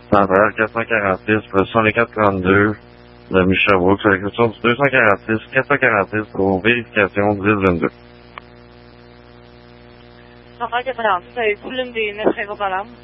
Centrale 446, position les 432 de Sherbrooke, sur la question du 246 pour vérification 1022. Centrale 446, avez-vous l'une des 9 50 alarmes?